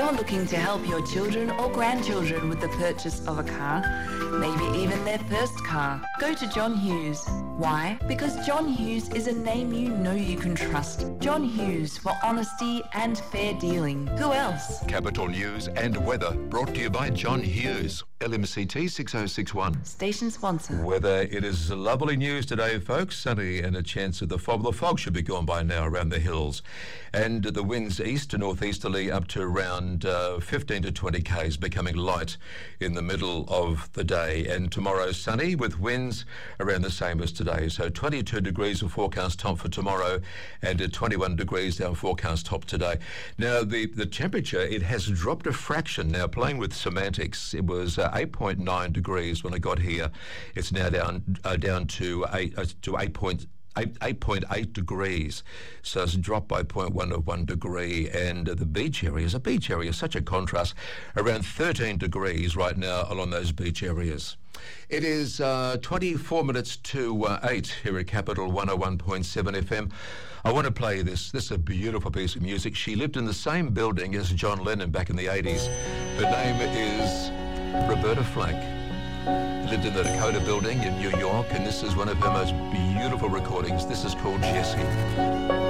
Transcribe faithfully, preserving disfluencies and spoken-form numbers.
you're looking to help your children or grandchildren with the purchase of a car, maybe even their first car, go to John Hughes. Why? Because John Hughes is a name you know you can trust. John Hughes, for honesty and fair dealing. Who else? Capital News and weather brought to you by John Hughes. L M C T six oh six one. Station sponsor. Weather, it is lovely news today, folks. Sunny and a chance of the fog. The fog should be gone by now around the hills. And the winds east to northeasterly up to around uh, fifteen to twenty k's, becoming light in the middle of the day. And tomorrow sunny with winds around the same as today. So twenty-two degrees of forecast top for tomorrow, and at twenty-one degrees our forecast top today. Now the, the temperature, it has dropped a fraction. Now playing with semantics, it was uh, eight point nine degrees when I got here. It's now down uh, down to eight uh, to eight point. eight point eight degrees, so it's dropped by zero point one of one degree. And the beach areas, a beach area, such a contrast, around thirteen degrees right now along those beach areas. It is uh, twenty-four minutes to uh, eight here at Capital one oh one point seven F M. I want to play this. This is a beautiful piece of music. She lived in the same building as John Lennon back in the eighties. Her name is Roberta Flack. Lived in the Dakota Building in New York, and this is one of her most beautiful recordings. This is called Jessie.